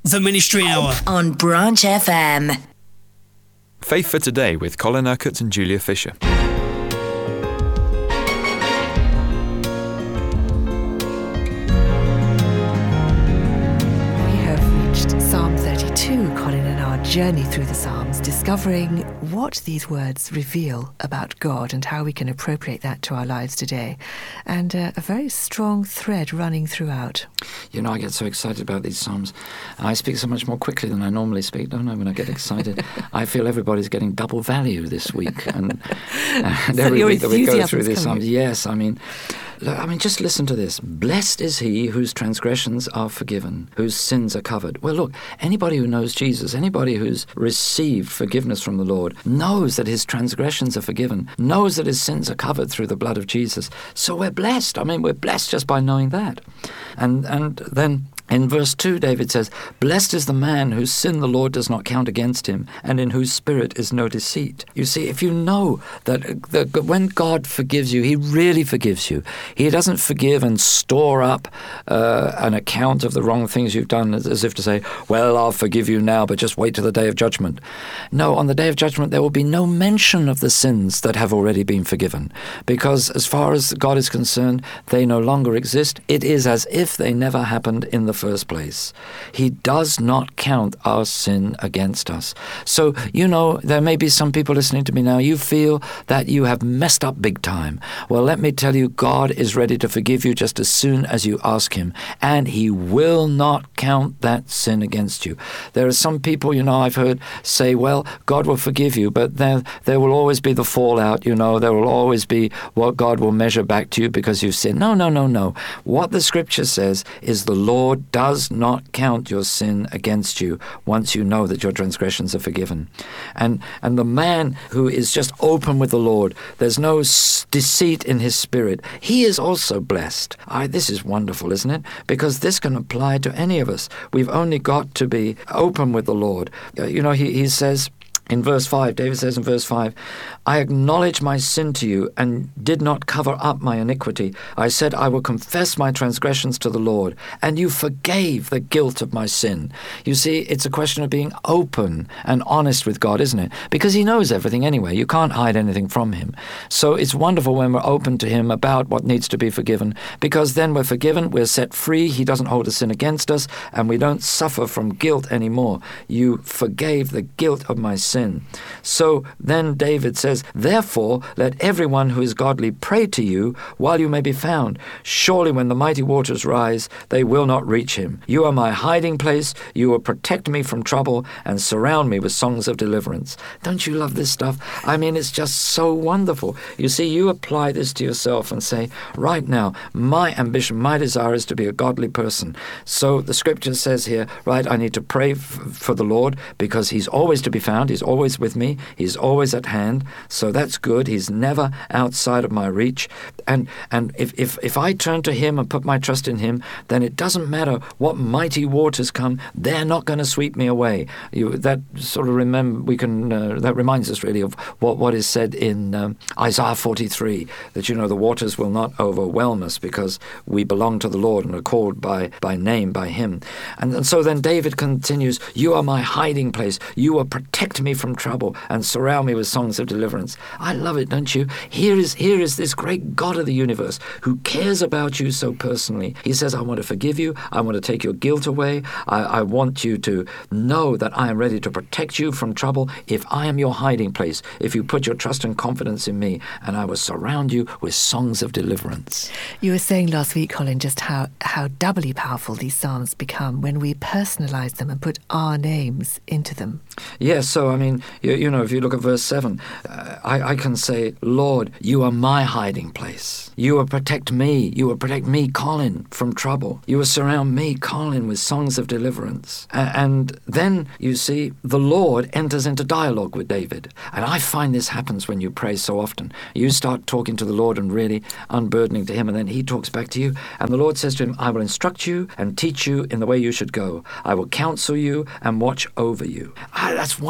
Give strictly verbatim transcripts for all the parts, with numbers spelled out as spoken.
The Ministry Hour on Branch F M. Faith for Today with Colin Urquhart and Julia Fisher. Psalm thirty-two, Colin, in our journey through the Psalms, discovering what these words reveal about God and how we can appropriate that to our lives today. And uh, a very strong thread running throughout. You know, I get so excited about these Psalms. I speak so much more quickly than I normally speak, don't I, when I get excited? I feel everybody's getting double value this week. And, and So every your week that we go through enthusiasm's these coming. Psalms, yes, I mean... I mean, just listen to this. Blessed is he whose transgressions are forgiven, whose sins are covered. Well, look, anybody who knows Jesus, anybody who's received forgiveness from the Lord, knows that his transgressions are forgiven, knows that his sins are covered through the blood of Jesus. So we're blessed. I mean, we're blessed just by knowing that. And and then... in verse two, David says, "Blessed is the man whose sin the Lord does not count against him, and in whose spirit is no deceit." You see, if you know that, that when God forgives you, he really forgives you. He doesn't forgive and store up uh, an account of the wrong things you've done as, as if to say, well, I'll forgive you now, but just wait till the day of judgment. No, on the day of judgment, there will be no mention of the sins that have already been forgiven, because as far as God is concerned, they no longer exist. It is as if they never happened in the first place. He does not count our sin against us. So, you know, there may be some people listening to me now, you feel that you have messed up big time. Well, let me tell you, God is ready to forgive you just as soon as you ask him, and he will not count that sin against you. There are some people, you know, I've heard say, well, God will forgive you, but there, there will always be the fallout, you know, there will always be what God will measure back to you because you've sinned. No, no, no, no. What the scripture says is the Lord does not count your sin against you once you know that your transgressions are forgiven. And and the man who is just open with the Lord, there's no s- deceit in his spirit, he is also blessed. I, this is wonderful, isn't it? Because this can apply to any of us. We've only got to be open with the Lord. Uh, you know, he, he says... in verse five, David says in verse five, "I acknowledge my sin to you and did not cover up my iniquity. I said, I will confess my transgressions to the Lord, and you forgave the guilt of my sin." You see, it's a question of being open and honest with God, isn't it? Because he knows everything anyway. You can't hide anything from him. So it's wonderful when we're open to him about what needs to be forgiven, because then we're forgiven, we're set free, he doesn't hold a sin against us, and we don't suffer from guilt anymore. You forgave the guilt of my sin. So then David says, "Therefore let everyone who is godly pray to you while you may be found. Surely when the mighty waters rise, they will not reach him. You are my hiding place. You will protect me from trouble and surround me with songs of deliverance." Don't you love this stuff? I mean, it's just so wonderful. You see, you apply this to yourself and say, right now, my ambition, my desire is to be a godly person. So the scripture says here, right, I need to pray f- for the Lord because he's always to be found. He's always with me. He's always at hand. So that's good. He's never outside of my reach. And and if, if, if I turn to him and put my trust in him, then it doesn't matter what mighty waters come. They're not going to sweep me away. You, that sort of remember, we can, uh, that reminds us really of what, what is said in um, Isaiah forty-three, that, you know, the waters will not overwhelm us because we belong to the Lord and are called by, by name, by him. And, and so then David continues, "You are my hiding place. You will protect me from trouble and surround me with songs of deliverance." I love it, don't you? Here is here is this great God of the universe who cares about you so personally. He says, I want to forgive you. I want to take your guilt away. I, I want you to know that I am ready to protect you from trouble if I am your hiding place, if you put your trust and confidence in me, and I will surround you with songs of deliverance. You were saying last week, Colin, just how, how doubly powerful these psalms become when we personalise them and put our names into them. Yes, so I mean, you, you know, if you look at verse seven, uh, I, I can say, Lord, you are my hiding place. You will protect me. You will protect me, Colin, from trouble. You will surround me, Colin, with songs of deliverance. A- and then, you see, the Lord enters into dialogue with David. And I find this happens when you pray so often. You start talking to the Lord and really unburdening to him, and then he talks back to you. And the Lord says to him, I will instruct you and teach you in the way you should go. I will counsel you and watch over you. Ah, that's wonderful, isn't it?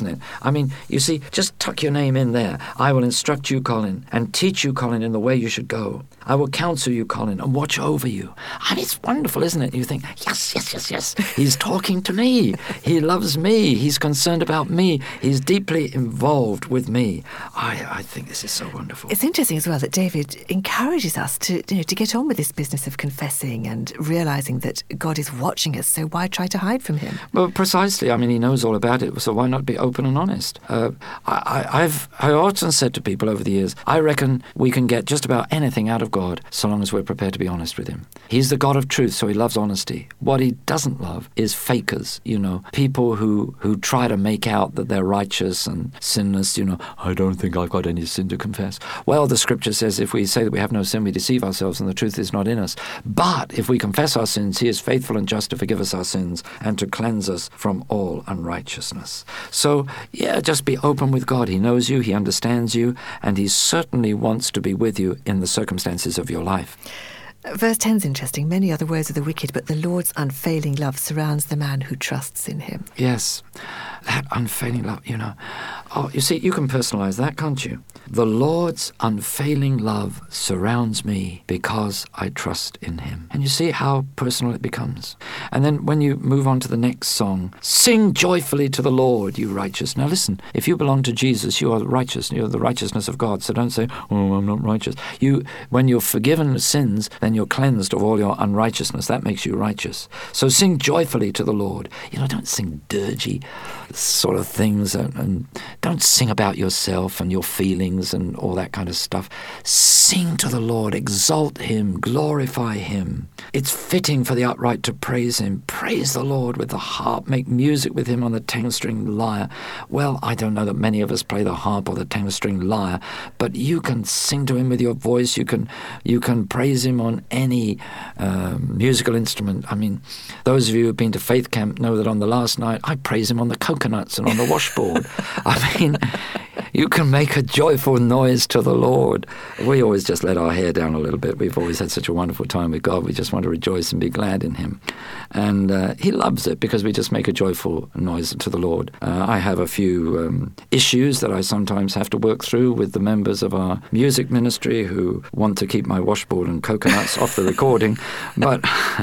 isn't it? I mean, you see, just tuck your name in there. I will instruct you, Colin, and teach you, Colin, in the way you should go. I will counsel you, Colin, and watch over you. I mean, it's wonderful, isn't it? You think, yes, yes, yes, yes. He's talking to me. He loves me. He's concerned about me. He's deeply involved with me. I, I think this is so wonderful. It's interesting as well that David encourages us to, you know, to get on with this business of confessing and realising that God is watching us, so why try to hide from him? Well, precisely. I mean, he knows all about it, so why not be open and honest? Uh, I, I, I've I often said to people over the years, I reckon we can get just about anything out of God so long as we're prepared to be honest with him. He's the God of truth, so he loves honesty. What he doesn't love is fakers, you know, people who, who try to make out that they're righteous and sinless, you know. I don't think I've got any sin to confess. Well, the scripture says if we say that we have no sin, we deceive ourselves and the truth is not in us. But if we confess our sins, he is faithful and just to forgive us our sins and to cleanse us from all unrighteousness. So, yeah, just be open with God. He knows you, he understands you, and he certainly wants to be with you in the circumstances of your life. Verse ten is interesting. Many are the words of the wicked, but the Lord's unfailing love surrounds the man who trusts in him. Yes, that unfailing love, you know. Oh, you see, you can personalize that, can't you? The Lord's unfailing love surrounds me because I trust in him. And you see how personal it becomes. And then when you move on to the next song, sing joyfully to the Lord, you righteous. Now listen, if you belong to Jesus, you are righteous. You're the righteousness of God. So don't say, oh, I'm not righteous. You, when you're forgiven of sins, then you're cleansed of all your unrighteousness. That makes you righteous. So sing joyfully to the Lord. You know, don't sing dirgy sort of things, and, and don't sing about yourself and your feelings and all that kind of stuff. Sing to the Lord, exalt him, glorify him. It's fitting for the upright to praise him. Praise the Lord with the harp, make music with him on the ten-string lyre. Well, I don't know that many of us play the harp or the ten-string lyre, but you can sing to him with your voice. You can you can praise him on any uh, musical instrument. I mean, those of you who've been to Faith Camp know that on the last night, I praise him on the coconuts and on the washboard. I mean, you can make a joyful noise to the Lord. We always just let our hair down a little bit. We've always had such a wonderful time with God. We just want to rejoice and be glad in him. And uh, he loves it because we just make a joyful noise to the Lord. Uh, I have a few um, issues that I sometimes have to work through with the members of our music ministry who want to keep my washboard and coconuts off the recording. But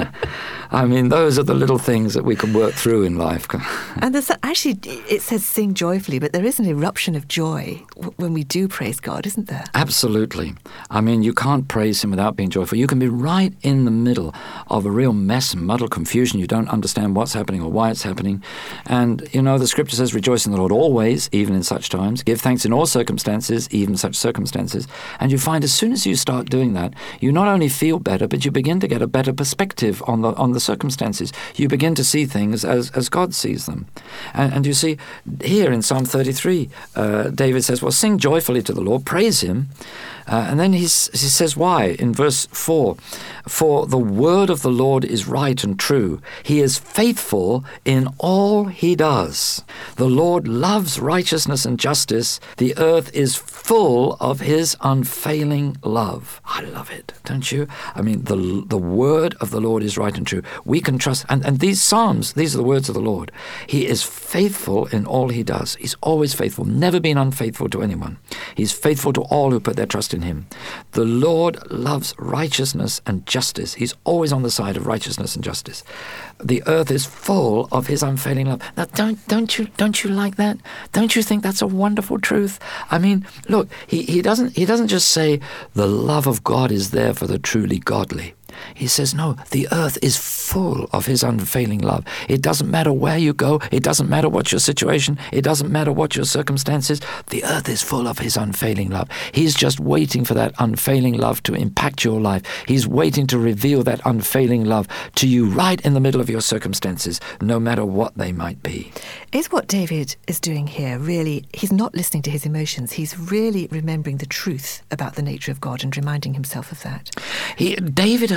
I mean, those are the little things that we can work through in life. And there's actually, it says sing joyfully, but there is an eruption of joy when we do praise God, isn't there? Absolutely. I mean, you can't praise him without being joyful. You can be right in the middle of a real mess and muddle confusion. You don't understand what's happening or why it's happening. And, you know, the scripture says, rejoice in the Lord always, even in such times. Give thanks in all circumstances, even such circumstances. And you find as soon as you start doing that, you not only feel better, but you begin to get a better perspective on the on the circumstances. You begin to see things as, as God sees them. And, and you see, here in Psalm thirty-three, uh, David says, well, sing joyfully to the Lord, praise him. Uh, and then he's, he says why in verse four, for the word of the Lord is right and true. He is faithful in all he does. The Lord loves righteousness and justice. The earth is full of his unfailing love. I love it, don't you? I mean, the the word of the Lord is right and true. We can trust, and, and these Psalms, these are the words of the Lord. He is faithful in all he does. He's always faithful, never been unfaithful to anyone. He's faithful to all who put their trust in him. The Lord loves righteousness and justice. He's always on the side of righteousness and justice. The earth is full of his unfailing love. Now, don't don't you don't you like that? Don't you think that's a wonderful truth? I mean, look, he, he doesn't he doesn't just say the love of God is there for the truly godly. He says, no, the earth is full of his unfailing love. It doesn't matter where you go. It doesn't matter what your situation. It doesn't matter what your circumstances. The earth is full of his unfailing love. He's just waiting for that unfailing love to impact your life. He's waiting to reveal that unfailing love to you right in the middle of your circumstances, no matter what they might be. Is what David is doing here really, he's not listening to his emotions. He's really remembering the truth about the nature of God and reminding himself of that. He, David has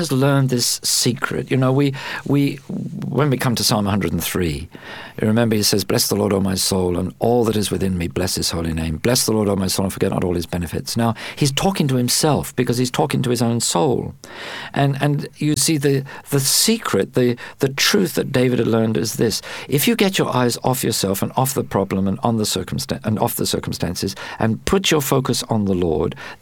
has learned this secret. You know, we we when we come to Psalm one hundred three, you remember he says, "Bless the Lord, O my soul, and all that is within me, bless his holy name. Bless the Lord, O my soul, and forget not all his benefits." Now, he's talking to himself because he's talking to his own soul. And and you see the the secret, the the truth that David had learned is this: if you get your eyes off yourself and off the problem and on the circumstance and off the circumstances and put your focus on the Lord,